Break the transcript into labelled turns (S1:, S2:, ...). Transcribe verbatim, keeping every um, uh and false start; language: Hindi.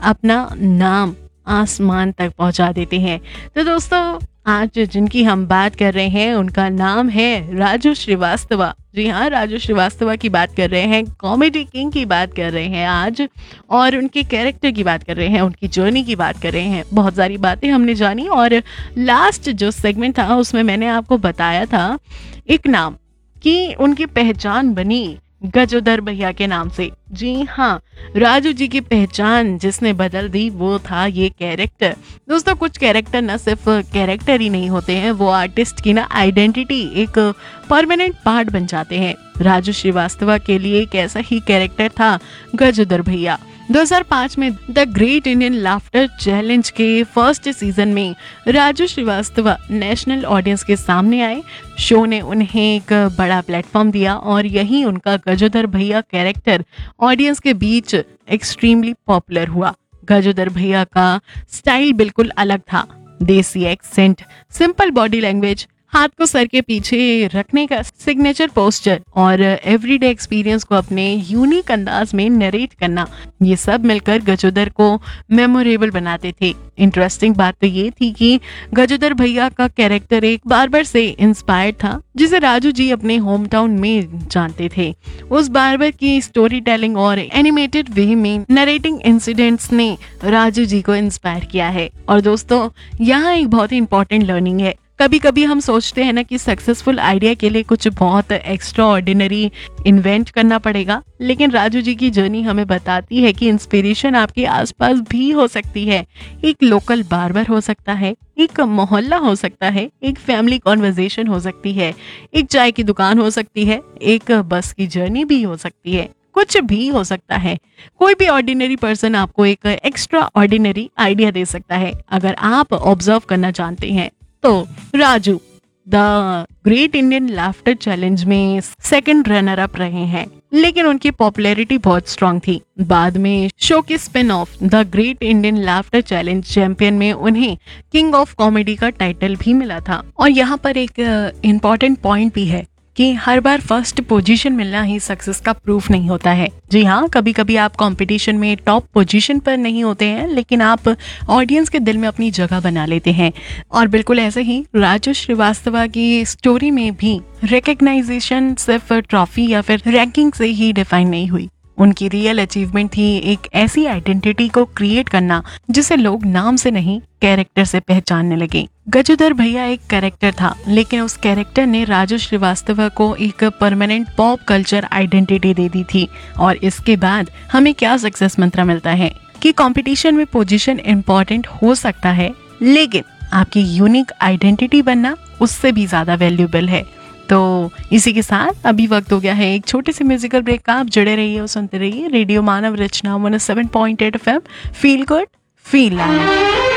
S1: अपना नाम आसमान तक पहुंचा देते हैं। तो दोस्तों, आज जिनकी हम बात कर रहे हैं उनका नाम है राजू श्रीवास्तव। जी हाँ, राजू श्रीवास्तव की बात कर रहे हैं, कॉमेडी किंग की बात कर रहे हैं आज, और उनके कैरेक्टर की बात कर रहे हैं, उनकी जर्नी की बात कर रहे हैं। बहुत सारी बातें हमने जानी, और लास्ट जो सेगमेंट था उसमें मैंने आपको बताया था एक नाम कि उनकी पहचान बनी गजोदर भैया के नाम से। जी हाँ, राजू जी की पहचान जिसने बदल दी वो था ये कैरेक्टर। दोस्तों, कुछ कैरेक्टर ना सिर्फ कैरेक्टर ही नहीं होते हैं, वो आर्टिस्ट की ना आइडेंटिटी, एक परमानेंट पार्ट बन जाते हैं। राजू श्रीवास्तव के लिए एक ऐसा ही कैरेक्टर था गजोदर भैया। दो हज़ार पाँच में the great Indian laughter challenge के फर्स्ट सीजन में राजू श्रीवास्तव नेशनल ऑडियंस के सामने आए। शो ने उन्हें एक बड़ा प्लेटफॉर्म दिया और यही उनका गजोदर भैया कैरेक्टर ऑडियंस के बीच एक्सट्रीमली पॉपुलर हुआ। गजोदर भैया का स्टाइल बिल्कुल अलग था, देसी एक्सेंट, सिंपल बॉडी लैंग्वेज, हाथ को सर के पीछे रखने का सिग्नेचर पोस्चर और एवरीडे एक्सपीरियंस को अपने यूनिक अंदाज में नरेट करना, ये सब मिलकर गजोदर को मेमोरेबल बनाते थे। इंटरेस्टिंग बात तो ये थी कि गजोदर भैया का कैरेक्टर एक बार्बर से इंस्पायर्ड था, जिसे राजू जी अपने होम टाउन में जानते थे। उस बार्बर की स्टोरी टेलिंग और एनिमेटेड वे में नरेटिंग इंसिडेंट्स ने राजू जी को इंस्पायर किया है। और दोस्तों, यहाँ एक बहुत ही इंपॉर्टेंट लर्निंग है। कभी कभी हम सोचते हैं ना कि सक्सेसफुल आइडिया के लिए कुछ बहुत एक्स्ट्रा ऑर्डिनरी इन्वेंट करना पड़ेगा, लेकिन राजू जी की जर्नी हमें बताती है कि इंस्पिरेशन आपके आसपास भी हो सकती है। एक लोकल बार्बर हो सकता है, एक मोहल्ला हो सकता है, एक फैमिली कॉन्वर्सेशन हो सकती है, एक चाय की दुकान हो सकती है, एक बस की जर्नी भी हो सकती है, कुछ भी हो सकता है। कोई भी ऑर्डिनरी पर्सन आपको एक एक्स्ट्रा ऑर्डिनरी आइडिया दे सकता है, अगर आप ऑब्जर्व करना जानते हैं तो। Raju the great Indian laughter challenge में सेकंड रनर अप रहे हैं, लेकिन उनकी पॉपुलैरिटी बहुत स्ट्रांग थी। बाद में शो के spin off the great Indian laughter challenge champion में उन्हें किंग ऑफ कॉमेडी का टाइटल भी मिला था। और यहाँ पर एक इम्पोर्टेंट uh, पॉइंट भी है कि हर बार फर्स्ट पोजीशन मिलना ही सक्सेस का प्रूफ नहीं होता है। जी हाँ, कभी कभी आप कंपटीशन में टॉप पोजीशन पर नहीं होते हैं, लेकिन आप ऑडियंस के दिल में अपनी जगह बना लेते हैं। और बिल्कुल ऐसे ही राजू श्रीवास्तव की स्टोरी में भी रिकग्नाइजेशन सिर्फ ट्रॉफी या फिर रैंकिंग से ही डिफाइन नहीं हुई। उनकी रियल अचीवमेंट थी एक ऐसी आइडेंटिटी को क्रिएट करना जिसे लोग नाम से नहीं कैरेक्टर से पहचानने लगे। गजोदर भैया एक कैरेक्टर था, लेकिन उस कैरेक्टर ने राजू श्रीवास्तव को एक परमानेंट पॉप कल्चर आइडेंटिटी दे दी थी। और इसके बाद हमें क्या सक्सेस मंत्र मिलता है कि कंपटीशन में पोजीशन इम्पोर्टेंट हो सकता है, लेकिन आपकी यूनिक आइडेंटिटी बनना उससे भी ज्यादा वैल्यूएबल है। तो इसी के साथ अभी वक्त हो गया है एक छोटे से म्यूजिकल ब्रेक का। आप जुड़े रहिए और सुनते रहिए रेडियो मानव रचना one O seven point eight F M. Feel good, feel live.